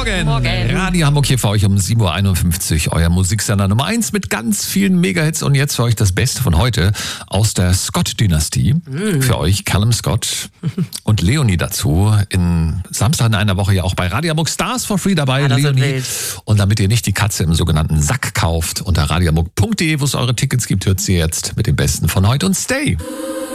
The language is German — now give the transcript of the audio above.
Morgen. Morgen. Radio Hamburg hier für euch um 7.51 Uhr. Euer Musiksender Nummer 1 mit ganz vielen Megahits. Und jetzt für euch das Beste von heute aus der Scott-Dynastie. Für euch Callum Scott und Leonie dazu. In Samstag in einer Woche ja auch bei Radio Hamburg Stars for Free dabei. das wird Leonie. wild. Und damit ihr nicht die Katze im sogenannten Sack kauft, unter radiohamburg.de, wo es eure Tickets gibt, hört sie jetzt mit dem Besten von heute und Stay.